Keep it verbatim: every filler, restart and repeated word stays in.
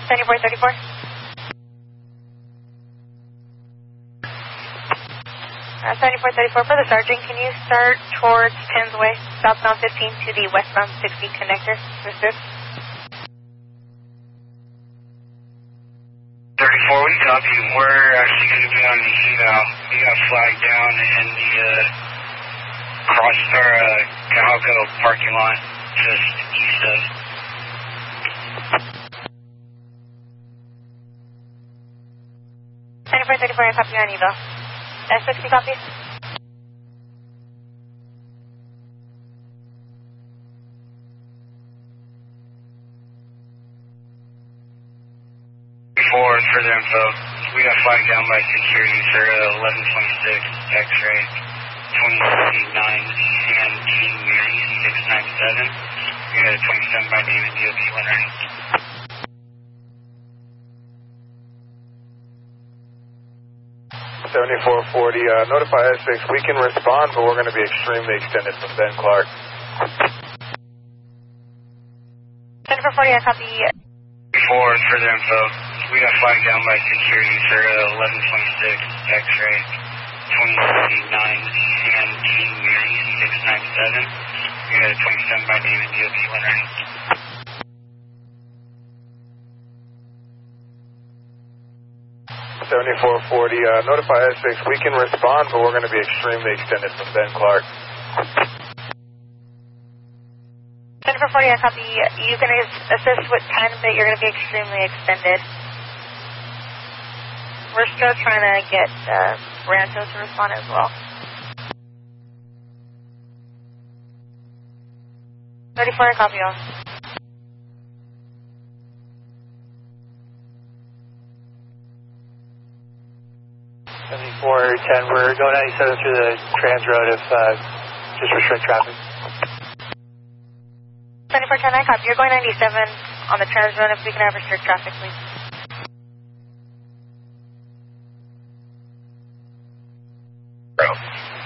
seventy-four thirty-four. Uh, seventy-four thirty-four for the Sergeant, can you start towards Tens Way, southbound fifteen to the westbound sixty connector? Resist. thirty-four, we copy. We're actually going to be on the eval. We got flagged down in the uh, cross or uh, Calco parking lot just east of. seventy-four thirty-four, I copy on eval. S sixty copy. For further info, we got flagged down by security for eleven twenty-six X-ray twenty-nine and Team Mary six nine seven. We got a twenty-seven by name and D O T one running. seventy-four forty, uh, notify S six. We can respond, but we're going to be extremely extended from Ben Clark. seventy-four forty, I copy. For further info, we got flagged down by security for eleven twenty-six X-ray twenty-nine and Team Mary six nine seven. We got a twenty-seven by name and D O T one running. seventy-four forty, uh, notify S six. We can respond, but we're going to be extremely extended from Ben Clark. seventy-four forty, I copy. You can assist with ten, but you're going to be extremely extended. We're still trying to get uh, Rancho to respond as well. thirty-four, I copy all. seventy-four ten, we're going ninety-seven through the Trans Road if uh, just restrict traffic. seventy-four ten, I copy. You're going ninety-seven on the Trans Road. If we can have restrict traffic, please. Bro.